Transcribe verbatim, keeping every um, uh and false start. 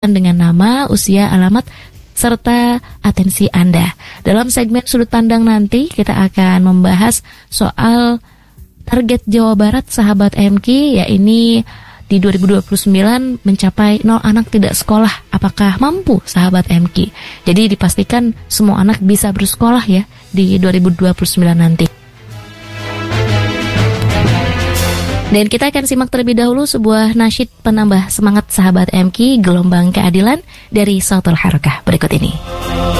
dengan nama, usia, alamat, serta atensi Anda. Dalam segmen Sudut Pandang nanti kita akan membahas soal target Jawa Barat sahabat M K, yakni di dua ribu dua puluh sembilan mencapai nol anak tidak sekolah. Apakah mampu sahabat M K? Jadi dipastikan semua anak bisa bersekolah ya di dua ribu dua puluh sembilan nanti. Dan kita akan simak terlebih dahulu sebuah nasyid penambah semangat sahabat M K, Gelombang Keadilan dari Sautul Harakah berikut ini.